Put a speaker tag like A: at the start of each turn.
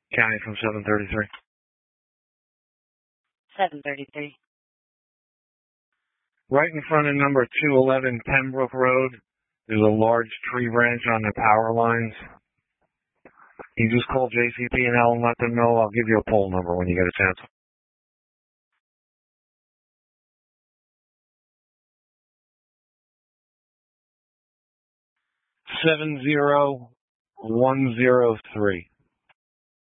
A: County from 733.
B: 733.
A: Right in front of number 211 Pembroke Road, there's a large tree branch on the power lines. You just call JCP&L and let them know. I'll give you a poll number when you get a chance. 70103.